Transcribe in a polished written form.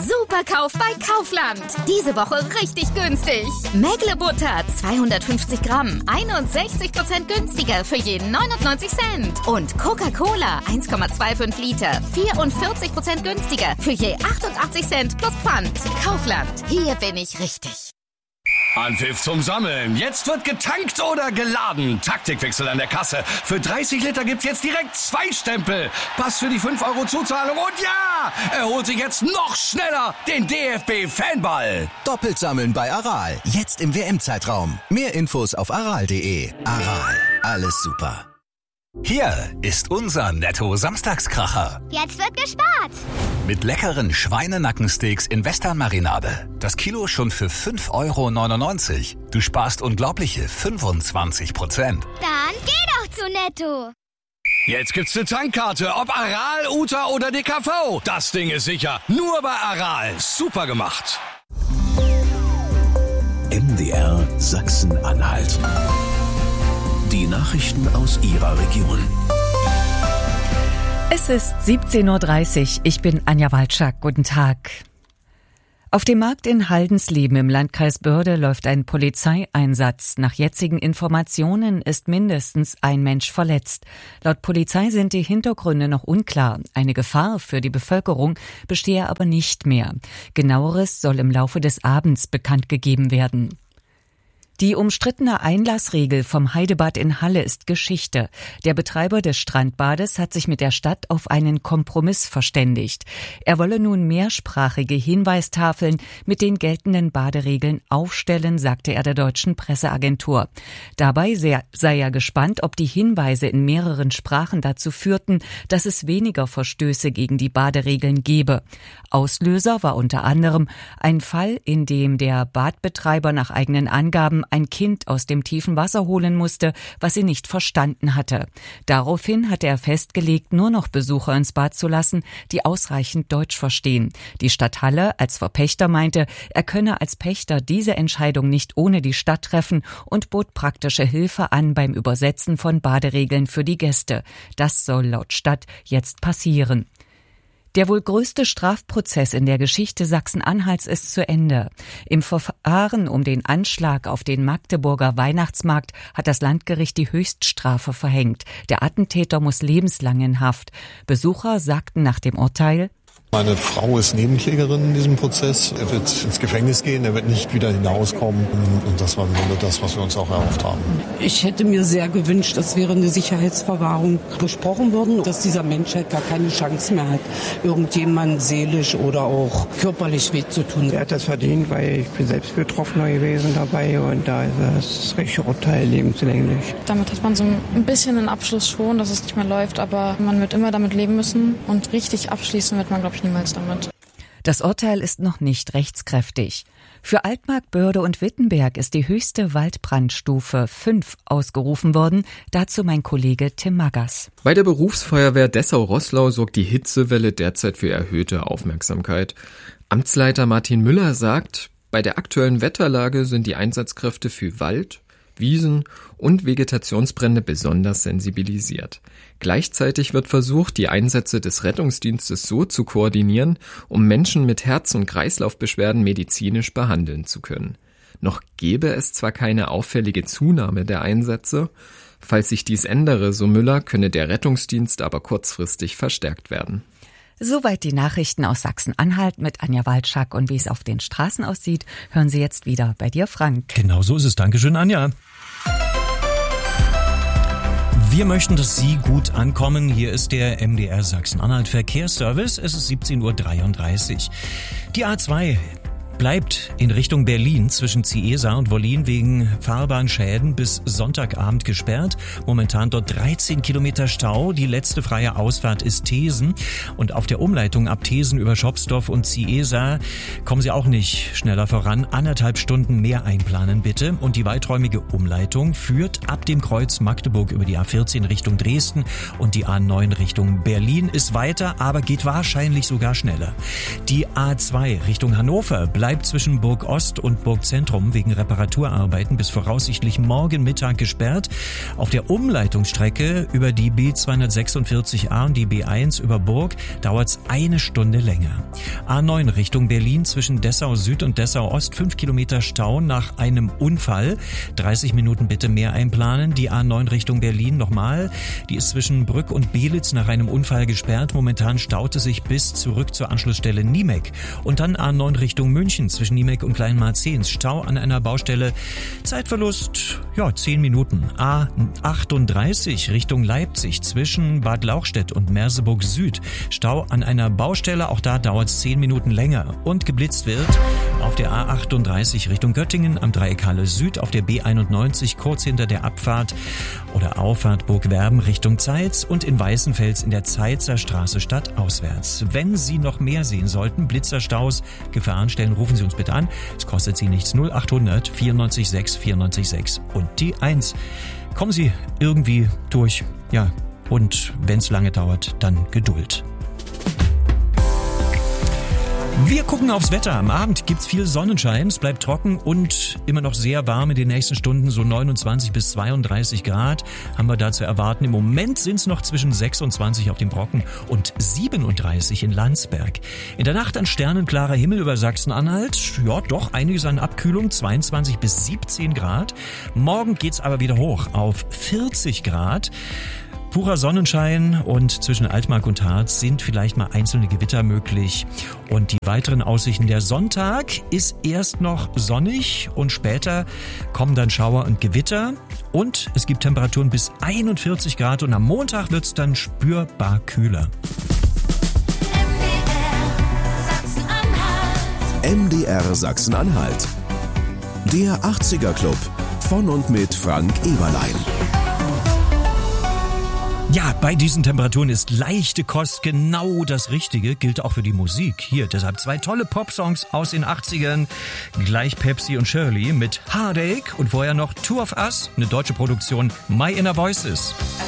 Superkauf bei Kaufland. Diese Woche richtig günstig. Mägle-Butter 250 Gramm, 61% günstiger für jeden 99 Cent. Und Coca-Cola 1,25 Liter, 44% günstiger für je 88 Cent plus Pfand. Kaufland, hier bin ich richtig. Anpfiff zum Sammeln. Jetzt wird getankt oder geladen. Taktikwechsel an der Kasse. Für 30 Liter gibt's jetzt direkt 2 Stempel. Pass für die 5 € Zuzahlung. Und ja, er holt sich jetzt noch schneller den DFB-Fanball. Doppelt sammeln bei Aral. Jetzt im WM-Zeitraum. Mehr Infos auf aral.de. Aral. Alles super. Hier ist unser Netto-Samstagskracher. Jetzt wird gespart. Mit leckeren Schweinenackensteaks in Western-Marinade. Das Kilo schon für 5,99 €. Du sparst unglaubliche 25%. Dann geh doch zu Netto. Jetzt gibt's eine Tankkarte, ob Aral, Uta oder DKV. Das Ding ist sicher. Nur bei Aral. Super gemacht. MDR Sachsen-Anhalt. Die Nachrichten aus Ihrer Region. Es ist 17:30 Uhr. Ich bin Anja Walczak. Guten Tag. Auf dem Markt in Haldensleben im Landkreis Börde läuft ein Polizeieinsatz. Nach jetzigen Informationen ist mindestens ein Mensch verletzt. Laut Polizei sind die Hintergründe noch unklar. Eine Gefahr für die Bevölkerung bestehe aber nicht mehr. Genaueres soll im Laufe des Abends bekannt gegeben werden. Die umstrittene Einlassregel vom Heidebad in Halle ist Geschichte. Der Betreiber des Strandbades hat sich mit der Stadt auf einen Kompromiss verständigt. Er wolle nun mehrsprachige Hinweistafeln mit den geltenden Baderegeln aufstellen, sagte er der deutschen Presseagentur. Dabei sei er gespannt, ob die Hinweise in mehreren Sprachen dazu führten, dass es weniger Verstöße gegen die Baderegeln gebe. Auslöser war unter anderem ein Fall, in dem der Badbetreiber nach eigenen Angaben ein Kind aus dem tiefen Wasser holen musste, was sie nicht verstanden hatte. Daraufhin hatte er festgelegt, nur noch Besucher ins Bad zu lassen, die ausreichend Deutsch verstehen. Die Stadt Halle als Verpächter meinte, er könne als Pächter diese Entscheidung nicht ohne die Stadt treffen und bot praktische Hilfe an beim Übersetzen von Baderegeln für die Gäste. Das soll laut Stadt jetzt passieren. Der wohl größte Strafprozess in der Geschichte Sachsen-Anhalts ist zu Ende. Im Verfahren um den Anschlag auf den Magdeburger Weihnachtsmarkt hat das Landgericht die Höchststrafe verhängt. Der Attentäter muss lebenslang in Haft. Besucher sagten nach dem Urteil: Meine Frau ist Nebenklägerin in diesem Prozess. Er wird ins Gefängnis gehen, er wird nicht wieder hinauskommen. Und das war im Grunde das, was wir uns auch erhofft haben. Ich hätte mir sehr gewünscht, es wäre eine Sicherheitsverwahrung besprochen worden, dass dieser Mensch halt gar keine Chance mehr hat, irgendjemandem seelisch oder auch körperlich weh zu tun. Er hat das verdient, weil ich bin selbst Betroffener gewesen dabei und da ist das richtige Urteil lebenslänglich. Damit hat man so ein bisschen einen Abschluss schon, dass es nicht mehr läuft, aber man wird immer damit leben müssen und richtig abschließen wird man, glaube ich, niemals damit. Das Urteil ist noch nicht rechtskräftig. Für Altmark, Börde und Wittenberg ist die höchste Waldbrandstufe 5 ausgerufen worden. Dazu mein Kollege Tim Maggers. Bei der Berufsfeuerwehr Dessau-Roßlau sorgt die Hitzewelle derzeit für erhöhte Aufmerksamkeit. Amtsleiter Martin Müller sagt, bei der aktuellen Wetterlage sind die Einsatzkräfte für Wald, Wiesen und Vegetationsbrände besonders sensibilisiert. Gleichzeitig wird versucht, die Einsätze des Rettungsdienstes so zu koordinieren, um Menschen mit Herz- und Kreislaufbeschwerden medizinisch behandeln zu können. Noch gäbe es zwar keine auffällige Zunahme der Einsätze, falls sich dies ändere, so Müller, könne der Rettungsdienst aber kurzfristig verstärkt werden. Soweit die Nachrichten aus Sachsen-Anhalt mit Anja Walczak. Und wie es auf den Straßen aussieht, hören Sie jetzt wieder bei dir, Frank. Genau so ist es. Dankeschön, Anja. Wir möchten, dass Sie gut ankommen. Hier ist der MDR Sachsen-Anhalt Verkehrsservice. Es ist 17:33 Uhr. Die A2 bleibt in Richtung Berlin zwischen Ciesa und Wollin wegen Fahrbahnschäden bis Sonntagabend gesperrt. Momentan dort 13 Kilometer Stau. Die letzte freie Ausfahrt ist Thesen. Und auf der Umleitung ab Thesen über Schopsdorf und Ciesa kommen Sie auch nicht schneller voran. 1,5 Stunden mehr einplanen bitte. Und die weiträumige Umleitung führt ab dem Kreuz Magdeburg über die A14 Richtung Dresden und die A9 Richtung Berlin ist weiter, aber geht wahrscheinlich sogar schneller. Die A2 Richtung Hannover bleibt bleibt zwischen Burg Ost und Burg Zentrum wegen Reparaturarbeiten bis voraussichtlich morgen Mittag gesperrt. Auf der Umleitungsstrecke über die B246a und die B1 über Burg dauert es eine Stunde länger. A9 Richtung Berlin zwischen Dessau Süd und Dessau Ost 5 Kilometer Stau nach einem Unfall. 30 Minuten bitte mehr einplanen. Die A9 Richtung Berlin nochmal. Die ist zwischen Brück und Belitz nach einem Unfall gesperrt. Momentan staut es sich bis zurück zur Anschlussstelle Niemek. Und dann A9 Richtung München zwischen Niemek und Kleinmarzehns. Stau an einer Baustelle. Zeitverlust, 10 Minuten. A38 Richtung Leipzig zwischen Bad Lauchstädt und Merseburg Süd. Stau an einer Baustelle. Auch da dauert es 10 Minuten länger. Und geblitzt wird auf der A38 Richtung Göttingen am Dreieck Halle Süd, auf der B91 kurz hinter der Abfahrt oder Auffahrt Burgwerben Richtung Zeitz und in Weißenfels in der Zeitzer Straße stadtauswärts. Wenn Sie noch mehr sehen sollten, Blitzerstaus, Gefahrenstellen, rufen Sie uns bitte an. Es kostet Sie nichts. 0800 94 6 94 6 und die 1. Kommen Sie irgendwie durch, und wenn es lange dauert, dann Geduld. Wir gucken aufs Wetter. Am Abend gibt's viel Sonnenschein, es bleibt trocken und immer noch sehr warm in den nächsten Stunden, so 29 bis 32 Grad haben wir da zu erwarten. Im Moment sind's noch zwischen 26 auf dem Brocken und 37 in Landsberg. In der Nacht ein sternenklarer Himmel über Sachsen-Anhalt. Ja, doch einiges an Abkühlung, 22 bis 17 Grad. Morgen geht's aber wieder hoch auf 40 Grad. Purer Sonnenschein und zwischen Altmark und Harz sind vielleicht mal einzelne Gewitter möglich. Und die weiteren Aussichten, der Sonntag ist erst noch sonnig und später kommen dann Schauer und Gewitter. Und es gibt Temperaturen bis 41 Grad und am Montag wird es dann spürbar kühler. MDR Sachsen-Anhalt. Der 80er Club von und mit Frank Eberlein. Ja, bei diesen Temperaturen ist leichte Kost genau das Richtige, gilt auch für die Musik. Hier deshalb 2 tolle Popsongs aus den 80ern, gleich Pepsi und Shirley mit Heartache und vorher noch Two of Us, eine deutsche Produktion, My Inner Voices.